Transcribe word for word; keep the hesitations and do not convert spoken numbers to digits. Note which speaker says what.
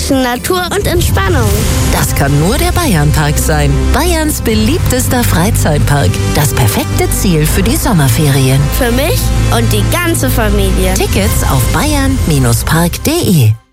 Speaker 1: zwischen Natur und Entspannung.
Speaker 2: Das kann nur der Bayernpark sein. Bayerns beliebtester Freizeitpark. Das perfekte Ziel für die Sommerferien.
Speaker 1: Für mich und die ganze Familie.
Speaker 2: Tickets auf bayern Bindestrich park punkt de.